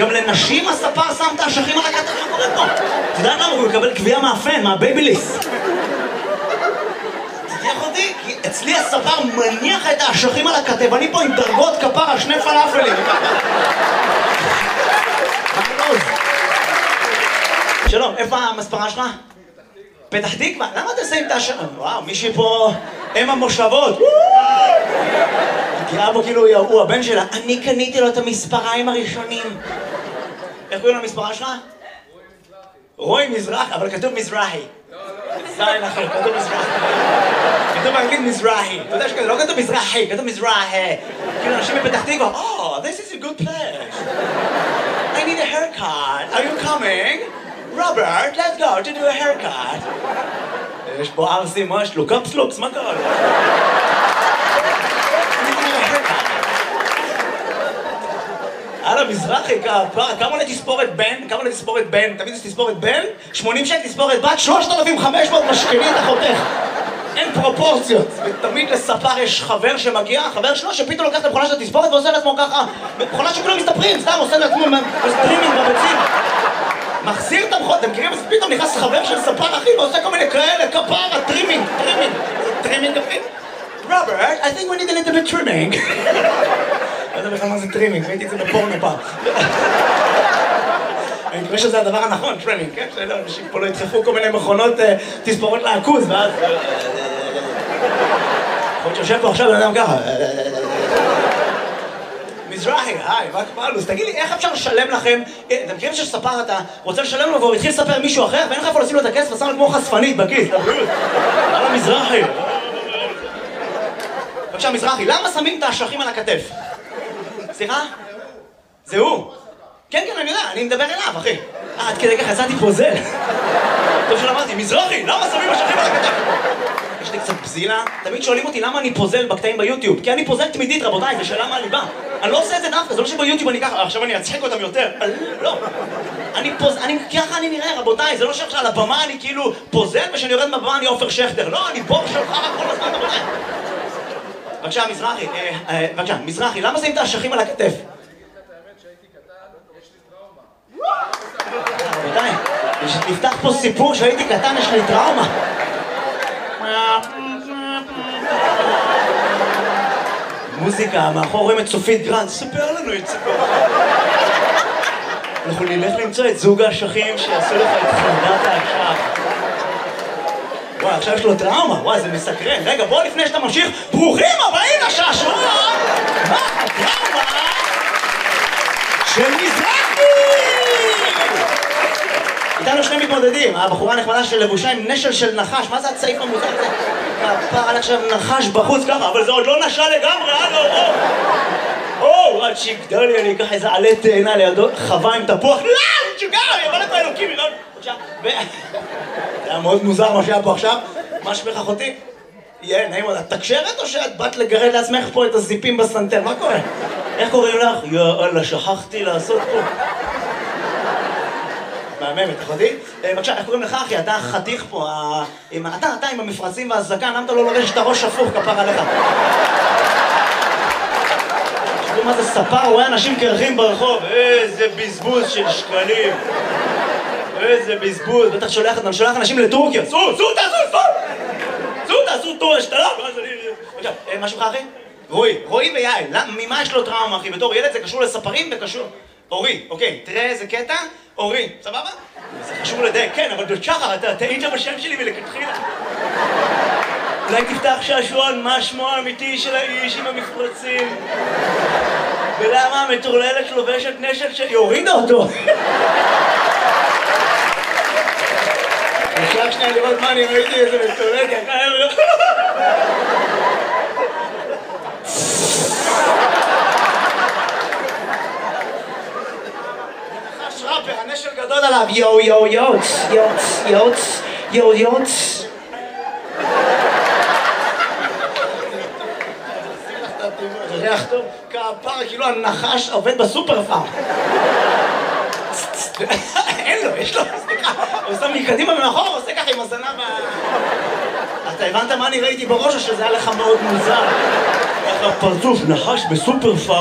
גם לנשים הספר שם את האשכים על הכתף, מה קורה פה? אתה יודע למה? הוא מקבל קביעה מהפן, מהבייביליס. תדיח אותי? כי אצלי הספר מניח את האשכים על הכתף, אני פה עם דרגות כפרה, 2 פלאפלים. שלום, איפה המספרה שלך? פתח תקווה? למה אתה שמים את האשכים? וואו, מישהי פה... הם המושבות. תראה בו כאילו הוא הבן שלה. אני קניתי לו את המספריים הראשונים. איך קוראים למספרה שלך? רוי מזרחי, אבל כתוב מזרחי. זין אחר, כתוב מזרחי. כתוב באנגלית מזרחי. אתה יודע שכתוב, לא כתוב מזרחי, כתוב מזרחי. כאילו אנשים בפתח תקווה, Oh, this is a good place. I need a haircut. Are you coming? Robert, let's go to do a haircut. יש פה ארסי, מה יש לו? קפסלוקס, מה קרה לו? הלאה, מזרחי, כמה עולה תספורת בן? כמה עולה תספורת בן? תמיד זה תספורת בן? 80 שקל תספורת בת, 3,500 משקלים אתה חותך. אין פרופורציות. ותמיד לספר יש חבר שמגיע, חבר שלו שפתאום לוקח את המכונה של התספורת ועושה לעצמו ככה. מכונה שכולם מסתפרים, סתם עושה לעצמו סטרימינג בביצים. מחזיר את המכות, אתם מכירים? אז פתאום נכנס חבר של ספר אחי ועושה כל מיני כאלה, כפרה, טרימינג. טרימינג, Robert, I think we need a little bit trimming. לא יודע בכלל מה זה טרימינג, ראיתי את זה בפורנו פעם. אני מקווה שזה הדבר הנכון, טרימינג, כן? שאנשים פה לא ידחפו כל מיני מכונות תספורות לעכוז, ואז... יכול להיות שיושב פה עכשיו בן אדם ככה. מזרחי, היי, מה קרה לו? אז תגיד לי, איך אפשר לשלם לכם? אתם מכירים שספר אתה רוצה לשלם לו והוא התחיל לספר מישהו אחר ואין לך איפה לשים לו את הכסף ושם לו כמו חשפנית בכיס, לבריאות. על המזרחי. בבקשה, מזרחי, למה שמים את האשכים על הכתף? סליחה? זה הוא? כן, כן, אני יודע, אני מדבר אליו, אחי. עד כדי ככה יצאתי פוזל. טוב שלמדתי, מזרחי, למה שמים אשכים על הכתף? יש לי קצת בזילה. תמיד שואלים אותי למה אני פוזל בקטעים ביוטיוב. כי אני פוזל תמידית, רבותיי, זה שאלה מהליבה. אני לא עושה את זה דווקא, זה לא שביוטיוב אני ככה, עכשיו אני אצחק אותם יותר. לא. ככה אני נראה, רבותיי, זה לא שעכשיו על הבמה אני כאילו פוזל ושאני יורד מהבמה אני עופר שכטר. לא, אני בור שלך כל הזמן, רבותיי. בבקשה, מזרחי, מזרחי, למה שמים את האשכים על הכתף? רבותיי, נפתח פה סיפור שהייתי קטן, יש לי טראומה. מוזיקה, מאחור רואים את סופית גרנד, ספר לנו את סיפור. אנחנו נלך למצוא את זוג האשכים שיעשו לך את חמדת האשך. וואי, עכשיו יש לו טראומה, וואי, זה מסקרן. רגע, בוא לפני שאתה ממשיך, ברוכים הבאים לשעשוע! מה הטראומה של מזרחי? איתנו 2 מתמודדים, הבחורה נחמדה של לבושה עם נשל של נחש, מה זה הצעיף המוזר הזה? הפר על עכשיו נחש בחוץ ככה, אבל זה עוד לא נשל לגמרי, עד שיגדל לי, אני אקח איזה עלה תאנה לידו, חווה עם תפוח, לא, שיגר, אני אבוא לפה אלוקים, זה היה מאוד מוזר מה שהיה פה עכשיו. מה שמך אחותי? יהיה, נעים עוד, את תקשרת או שאת באת לגרד לעצמך פה את הזיפים בסנטר? מה קורה? איך קוראים לך? יאללה, שכחתי לעשות פה. מהממת, אחותי? בבקשה, איך קוראים לך אחי? אתה חתיך פה, אתה עם המפרצים והזקן, למה אתה לא לובש את הראש הפוך כפר עליך? תראו מה זה ספר, רואה אנשים קרחים ברחוב, איזה בזבוז של שקלים. איזה בזבוז, בטח שולח אנשים לטורקיה. סו, תעשו טור השתלה. מה שמך אחי? רועי ויעל. ממה יש לו טראומה אחי? בתור ילד זה קשור לספרים וקשור... אורי, אוקיי, תראה איזה קטע, אורי, סבבה? זה חשוב לדייק, כן, אבל שחר, אתה טעית בשם שלי ולכתחילה. אולי תפתח שעשועון, מה שמו האמיתי של האיש עם המפרצים? ולמה המטורללת לובשת נשל שלי? הורידה אותו! אפשר שנייה לראות מה אני ראיתי איזה מטורללת, הנשל גדול עליו, יוץ. זה ריח טוב, כפר, כאילו הנחש עובד בסופר פארם. אין לו, יש לו, סליחה, הוא שם מקדימה ומאחור, הוא עושה ככה עם הזנב אתה הבנת מה אני ראיתי בראש או שזה היה לך מאוד מוזר? איך הפרצוף נחש בסופר פארם?